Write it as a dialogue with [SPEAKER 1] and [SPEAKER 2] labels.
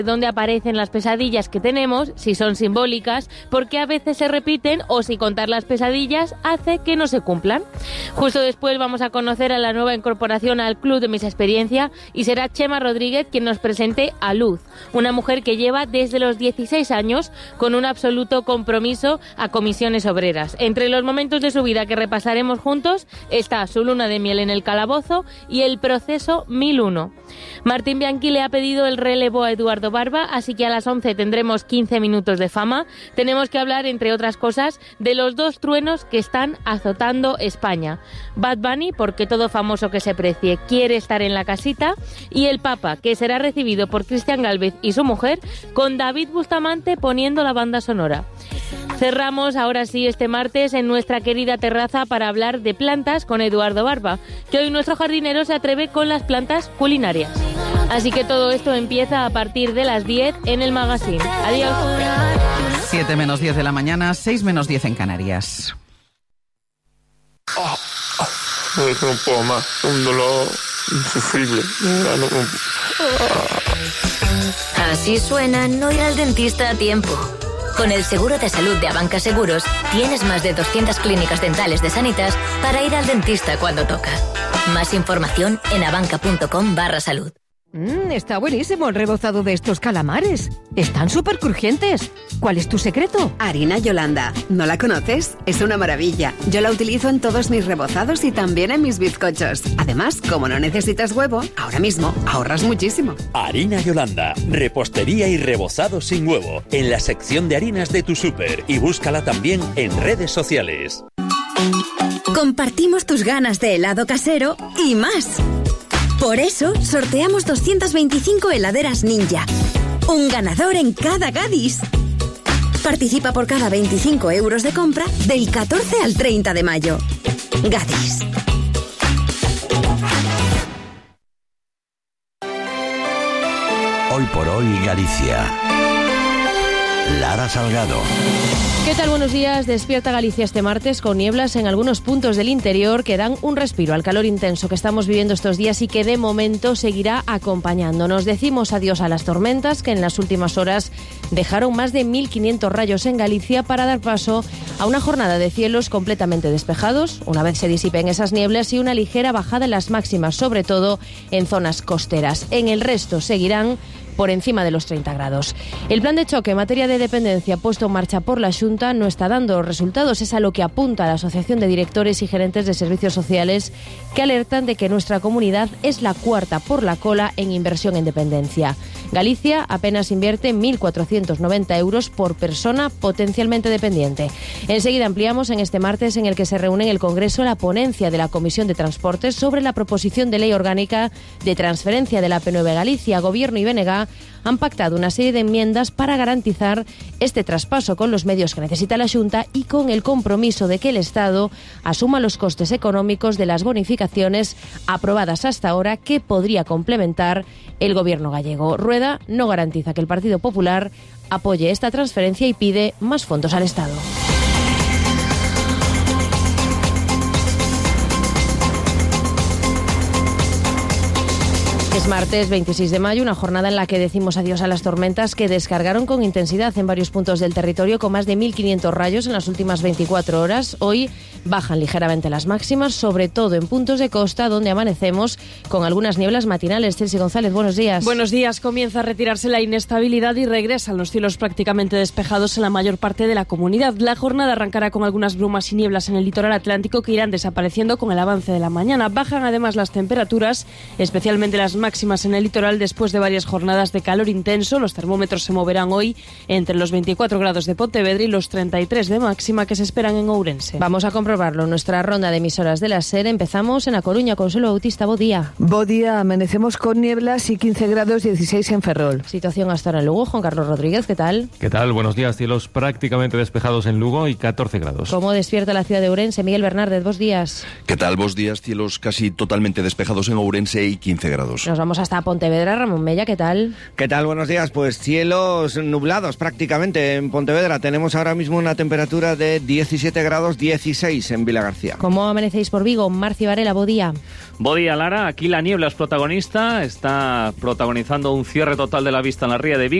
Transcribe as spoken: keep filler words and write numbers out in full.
[SPEAKER 1] dónde aparecen las pesadillas que tenemos, si son simbólicas, porque a veces se repiten o si contar las pesadillas hace que no se cumplan. Justo después vamos a conocer a la nueva incorporación al Club de Mis Experiencia y será Chema Rodríguez quien nos presente a Luz, una mujer que lleva desde los dieciséis años con un absoluto compromiso a comisiones obreras. Entre los momentos de su vida que repasaremos juntos está su luna de miel en el calabozo y el proceso mil uno. Martín Bianchi le ha pedido el relevo a Eduardo Barba, así que a las once tendremos quince minutos de fama. Tenemos que hablar, entre otras cosas, de los dos truenos que están azotando España. Bad Bunny, porque todo famoso que se precie quiere estar en la casita, y el Papa, que será recibido por Cristian Gálvez y su mujer, con David Bustamante poniendo la banda sonora. Cerramos ahora sí este martes en nuestra querida terraza para hablar de plantas con Eduardo Barba, que hoy nuestro jardinero se atreve con las plantas culinarias. Así que todo esto empieza a partir de las diez en el magazine. Adiós.
[SPEAKER 2] siete menos diez de la mañana, seis menos diez en Canarias.
[SPEAKER 3] Oh, oh, no puedo más, un dolor insufrible. No, no, no.
[SPEAKER 4] Así suena no ir al dentista a tiempo. Con el seguro de salud de Abanca Seguros, tienes más de doscientas clínicas dentales de Sanitas para ir al dentista cuando toca. Más información en abanca.com barra salud.
[SPEAKER 5] Mm, está buenísimo el rebozado de estos calamares. Están súper crujientes. ¿Cuál es tu secreto?
[SPEAKER 6] Harina Yolanda. ¿No la conoces? Es una maravilla. Yo la utilizo en todos mis rebozados y también en mis bizcochos. Además, como no necesitas huevo, ahora mismo ahorras muchísimo.
[SPEAKER 7] Harina Yolanda. Repostería y rebozado sin huevo. En la sección de harinas de tu súper. Y búscala también en redes sociales.
[SPEAKER 8] Compartimos tus ganas de helado casero y más. Por eso, sorteamos doscientas veinticinco heladeras Ninja. Un ganador en cada Gadis. Participa por cada veinticinco euros de compra del catorce al treinta de mayo. Gadis.
[SPEAKER 9] Hoy por hoy Galicia. Lara Salgado.
[SPEAKER 10] ¿Qué tal? Buenos días. Despierta Galicia este martes con nieblas en algunos puntos del interior que dan un respiro al calor intenso que estamos viviendo estos días y que de momento seguirá acompañándonos. Decimos adiós a las tormentas que en las últimas horas dejaron más de mil quinientos rayos en Galicia para dar paso a una jornada de cielos completamente despejados, una vez se disipen esas nieblas, y una ligera bajada en las máximas, sobre todo en zonas costeras. En el resto seguirán por encima de los treinta grados. El plan de choque en materia de dependencia puesto en marcha por la Xunta no está dando resultados. Es a lo que apunta la Asociación de Directores y Gerentes de Servicios Sociales, que alertan de que nuestra comunidad es la cuarta por la cola en inversión en dependencia. Galicia apenas invierte mil cuatrocientos noventa euros por persona potencialmente dependiente. Enseguida ampliamos en este martes, en el que se reúne en el Congreso la ponencia de la Comisión de Transportes sobre la proposición de ley orgánica de transferencia de la P nueve Galicia. Gobierno y B N G han pactado una serie de enmiendas para garantizar este traspaso con los medios que necesita la Xunta y con el compromiso de que el Estado asuma los costes económicos de las bonificaciones aprobadas hasta ahora, que podría complementar el Gobierno gallego. Rueda no garantiza que el Partido Popular apoye esta transferencia y pide más fondos al Estado. Es martes veintiséis de mayo, una jornada en la que decimos adiós a las tormentas que descargaron con intensidad en varios puntos del territorio, con más de mil quinientos rayos en las últimas veinticuatro horas. Hoy bajan ligeramente las máximas, sobre todo en puntos de costa, donde amanecemos con algunas nieblas matinales. Chelsea González, buenos días.
[SPEAKER 11] Buenos días. Comienza a retirarse la inestabilidad y regresan los cielos prácticamente despejados en la mayor parte de la comunidad. La jornada arrancará con algunas brumas y nieblas en el litoral atlántico que irán desapareciendo con el avance de la mañana. Bajan además las temperaturas, especialmente las máximas en el litoral, después de varias jornadas de calor intenso. Los termómetros se moverán hoy entre los veinticuatro grados de Pontevedra y los treinta y tres de máxima que se esperan en Ourense.
[SPEAKER 10] Vamos a comprobarlo en nuestra ronda de emisoras de la SER. Empezamos en A Coruña. Consuelo Bautista, bo día.
[SPEAKER 12] Bo día, amanecemos con nieblas y quince grados, dieciséis en Ferrol.
[SPEAKER 10] Situación hasta ahora en Lugo. Juan Carlos Rodríguez, ¿qué tal?
[SPEAKER 13] ¿Qué tal? Buenos días. Cielos prácticamente despejados en Lugo y catorce grados.
[SPEAKER 10] ¿Cómo despierta la ciudad de Ourense? Miguel Bernárdez, vos días.
[SPEAKER 14] ¿Qué tal? Vos días, cielos casi totalmente despejados en Ourense y quince grados.
[SPEAKER 10] Nos vamos hasta Pontevedra. Ramón Mella, ¿qué tal?
[SPEAKER 14] ¿Qué tal? Buenos días. Pues cielos nublados prácticamente en Pontevedra. Tenemos ahora mismo una temperatura de diecisiete grados dieciséis en Vilagarcía.
[SPEAKER 10] ¿Cómo amanecéis por Vigo? Marci Varela, Bodía.
[SPEAKER 15] Bodía, Lara, aquí la niebla es protagonista. Está protagonizando un cierre total de la vista en la ría de Vigo.